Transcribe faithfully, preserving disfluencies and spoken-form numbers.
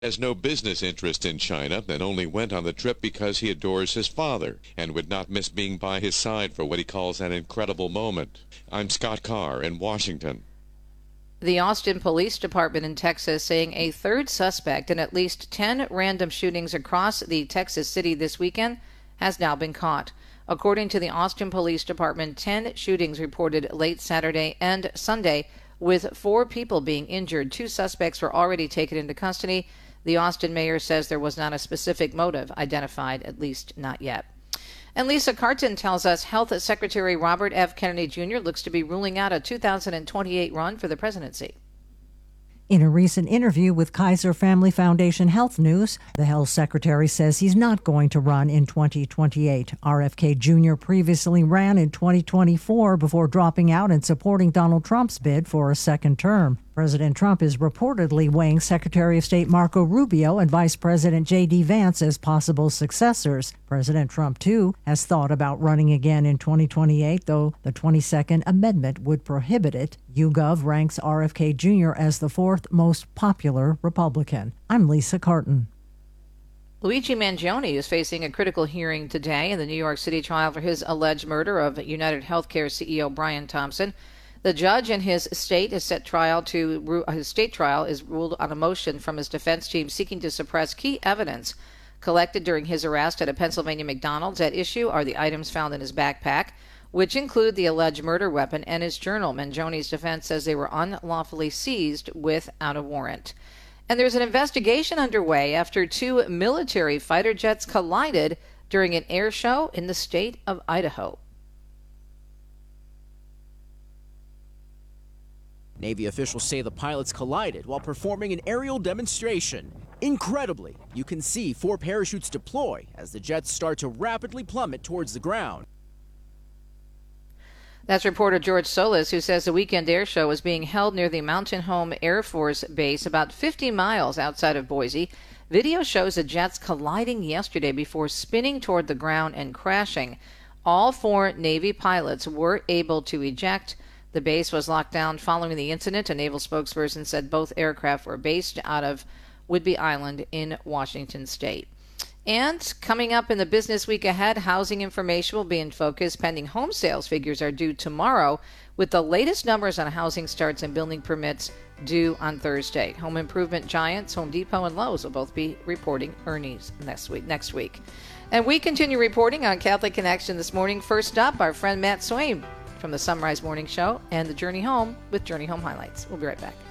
Has no business interest in China and only went on the trip because he adores his father and would not miss being by his side for what he calls an incredible moment. I'm Scott Carr in Washington. The Austin Police Department in Texas saying a third suspect in at least ten random shootings across the Texas city this weekend has now been caught. According to the Austin Police Department, ten shootings reported late Saturday and Sunday, with four people being injured. Two suspects were already taken into custody. The Austin mayor says there was not a specific motive identified, at least not yet. And Lisa Carton tells us Health Secretary Robert F. Kennedy Junior looks to be ruling out a two thousand twenty-eight run for the presidency. In a recent interview with Kaiser Family Foundation Health News, the health secretary says he's not going to run in twenty twenty-eight. R F K Junior previously ran in twenty twenty-four before dropping out and supporting Donald Trump's bid for a second term. President Trump is reportedly weighing Secretary of State Marco Rubio and Vice President J D Vance as possible successors. President Trump, too, has thought about running again in twenty twenty-eight, though the twenty-second Amendment would prohibit it. YouGov ranks R F K Junior as the fourth most popular Republican. I'm Lisa Carton. Luigi Mangione is facing a critical hearing today in the New York City trial for his alleged murder of United Healthcare C E O Brian Thompson. The judge in his state is set trial to his state trial is ruled on a motion from his defense team seeking to suppress key evidence collected during his arrest at a Pennsylvania McDonald's. At issue are the items found in his backpack, which include the alleged murder weapon and his journal. Mangione's defense says they were unlawfully seized without a warrant. And there's an investigation underway after two military fighter jets collided during an air show in the state of Idaho. Navy officials say the pilots collided while performing an aerial demonstration. Incredibly, you can see four parachutes deploy as the jets start to rapidly plummet towards the ground. That's reporter George Solis, who says the weekend air show is being held near the Mountain Home Air Force Base about fifty miles outside of Boise. Video shows the jets colliding yesterday before spinning toward the ground and crashing. All four Navy pilots were able to eject. The base was locked down following the incident. A naval spokesperson said both aircraft were based out of Whidbey Island in Washington state. And coming up in the business week ahead, housing information will be in focus. Pending home sales figures are due tomorrow, with the latest numbers on housing starts and building permits due on Thursday. Home improvement giants Home Depot and Lowe's will both be reporting earnings next week. Next week. And we continue reporting on Catholic Connection this morning. First up, our friend Matt Swain from the Sunrise Morning Show and the Journey Home with Journey Home Highlights. We'll be right back.